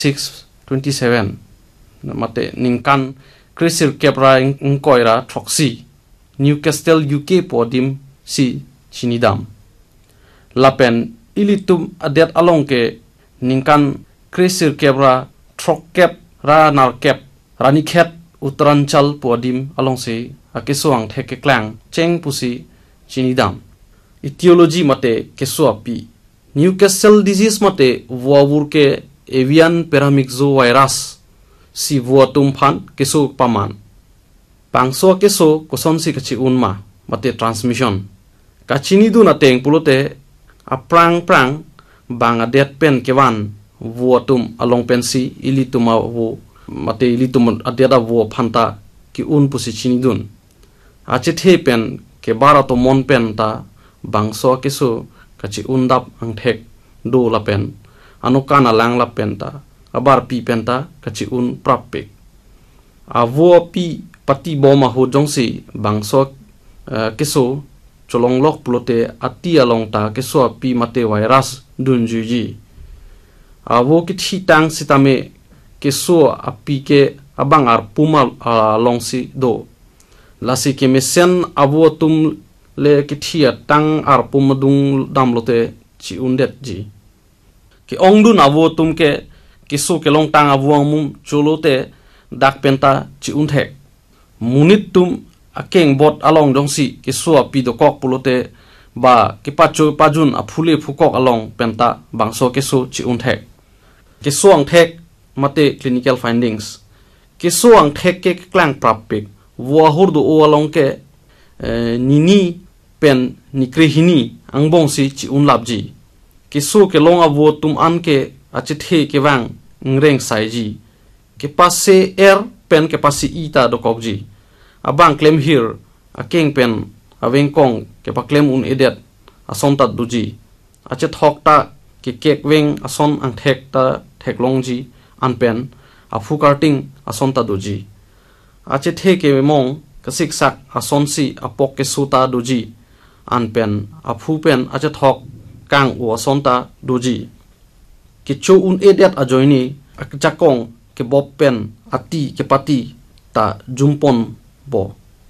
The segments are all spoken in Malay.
6:27 mate ningkan krisir kepra ingkoira troxy Newcastle UK podim si chinidam lapen ilitum adet alongke ningkan krisir kepra trokep ra narkep ranikhet Uttaranchal podim alongse akeswang theke klang cheng pusi chinidam etiology mate keswapi Newcastle disease mate wawur ke avian paramyxovirus si vuatum phan keso paman pangso keso koson si kachi unma mate transmission kachini du na teng pulote aprang prang bangadet pen kewan vuatum along pensi ilituma wo mate ilitum adeda wo phanta ki un pusi chini dun ache the pen ke barato mon pen ta bangso keso kachi undap angthek do la pen anukana lang la pen ta abar pi pen ta kachi un prapek avo pi pati boma ho jongsi bangso keso cholong lok plote ati along ta keso pi mate virus dunjuji avo ki thitang sitame keso api ke abangar pumal longsi do lasi ke mesen avo tum le ki thia tang ar pumadung damlote chi undet ji ki ongdun avo tum ke keso ke long tang avuang mum cholote dak penta chi unthek munit tum akeng bot along jongsi keso api do kok pulote ba ke pacho pajun aphule phukok along penta bangso keso chi unthek keso angthek mate clinical findings keso angthek ke klang prapik wahur do along ke nini pen nikrehini angbong si chi unlapji keso ke long avo tum an ke achithe ke wang ngreng saiji ke passe pen ke pasi ita do kokji abang claim here akeng pen awengkong ke pa claim un edet asonta duji ache thokta ke kek weng ason ang thek ta theklongji an pen afu karting asonta duji ache the ke mong kasik sak ason si apok ke suta duji an pen afu pen ache thok kang u asonta duji ke chu un edet ajoini akjakong ke bob pen ati ke pati ta jumpon bo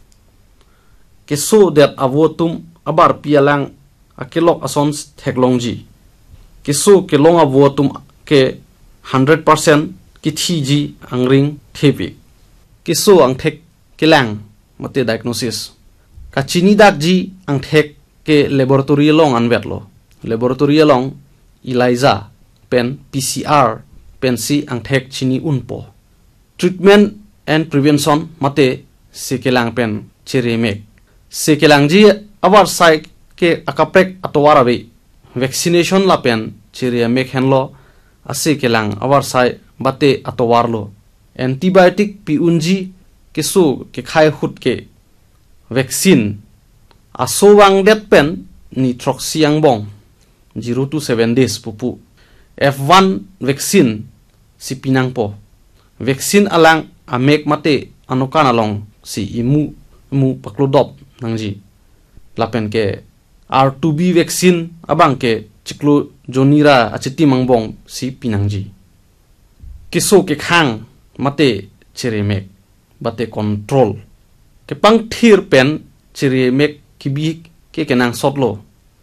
ke so that avotum abar pialang akelok ason theklongji ke so ke long avotum ke 100% ki thiji angring thepi ke so ang thek kelang mate diagnosis ka chini dak ji ang thek ke laboratory long anvetlo laboratory long ELISA pen PCR pen si ang thek chini unpo treatment and prevention mate sekelang pen cheremek sekelang ji abar sai ke akapek atwarabe vaccination la pen cheremek henlo ase kelang abar sai bate atwarlo antibiotic pi unji kesu ke khai hut ke vaccine asowang det pen nitroxiang bong 0 to 7 days pupu F1 vaccine si pinang po vaccine alang amek mate anukan along si imu paklodop nangji lapen ke R2B vaccine abang ke ciklo jonira achiti mangbong si pinangji kiso ke khang mate cheremek bate control ke pang thir pen cheremek kibi ke kenang sotlo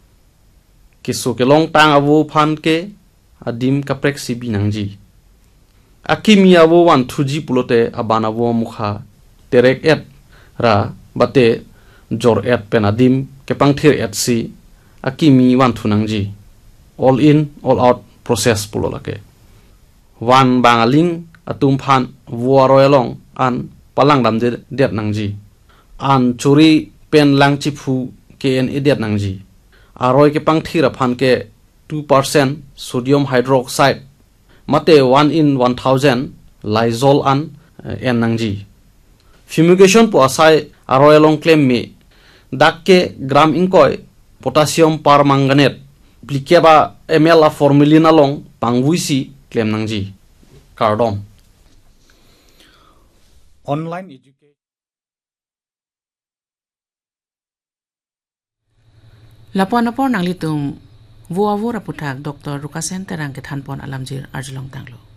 kiso ke long tang avo phan ke adim kaprek si binangji akimia wo wan thuji pulote abana wo mukha terek et ra bate jor et penadim ke pangthir et si akimi wan thunangji all in all out process pulolake wan bangaling atum phan wo royalong an palang dam det nangji an churi pen lang chi phu ke en idiat nangji aroi ke pangthira phan ke 2% sodium hydroxide mate 1 in 1000 Lysol an en nangji fumigation po asai aroyalong claim me dakke gram inkoi potassium permanganate plikeba ml a formalin along pangvuisi claim nangji cardom online education lapon nang litum vuavu raputak Dr. Rukasen terang ke thanpon alamjir arjulong tanglo